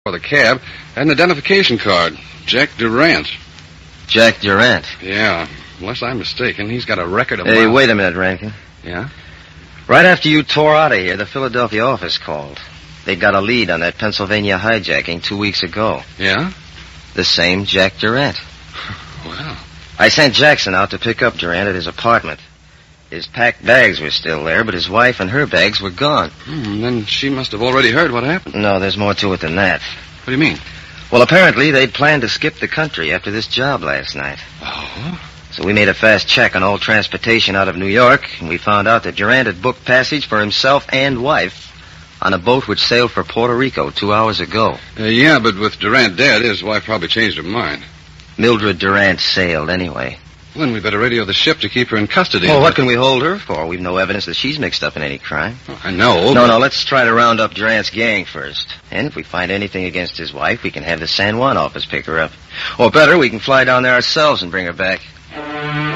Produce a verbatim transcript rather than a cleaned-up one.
for the cab had an identification card. Jack Durant. Jack Durant? Yeah. Unless I'm mistaken, he's got a record of... Hey, miles. wait a minute, Rankin. Yeah? Right after you tore out of here, the Philadelphia office called. They got a lead on that Pennsylvania hijacking two weeks ago. Yeah? The same Jack Durant. Wow. I sent Jackson out to pick up Durant at his apartment. His packed bags were still there, but his wife and her bags were gone. Hmm, then she must have already heard what happened. No, there's more to it than that. What do you mean? Well, apparently they'd planned to skip the country after this job last night. Oh? So we made a fast check on all transportation out of New York, and we found out that Durant had booked passage for himself and wife on a boat which sailed for Puerto Rico two hours ago. Uh, yeah, but with Durant dead, his wife probably changed her mind. Mildred Durant sailed anyway. Well, then we better radio the ship to keep her in custody. Well, what can we hold her for? We've no evidence that she's mixed up in any crime. Oh, I know. No, but... no, let's try to round up Durant's gang first. And if we find anything against his wife, we can have the San Juan office pick her up. Or better, we can fly down there ourselves and bring her back.